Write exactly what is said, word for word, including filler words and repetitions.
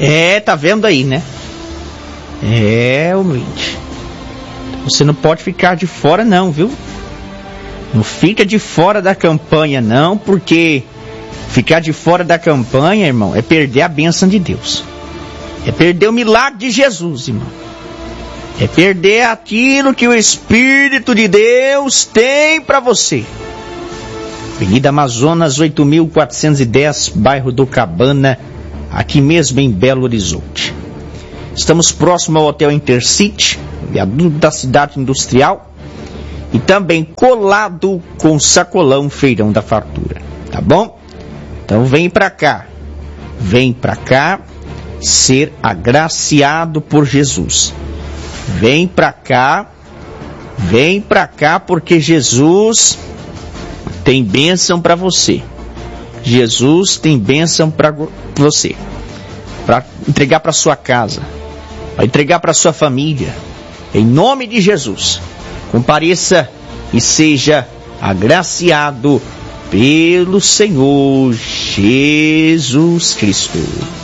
É, tá vendo aí, né? É, ouvinte. Você não pode ficar de fora não, viu? Não fica de fora da campanha não, porque ficar de fora da campanha, irmão, é perder a bênção de Deus. É perder o milagre de Jesus, irmão. É perder aquilo que o Espírito de Deus tem para você. Avenida Amazonas, oito mil quatrocentos e dez, bairro do Cabana, aqui mesmo em Belo Horizonte. Estamos próximo ao Hotel Intercity, viaduto da Cidade Industrial, e também colado com o Sacolão Feirão da Fartura, tá bom? Então vem pra cá, vem pra cá ser agraciado por Jesus. Vem pra cá, vem pra cá porque Jesus tem bênção para você. Jesus tem bênção para você, para entregar para sua casa, para entregar para sua família. Em nome de Jesus, compareça e seja agraciado pelo Senhor Jesus Cristo.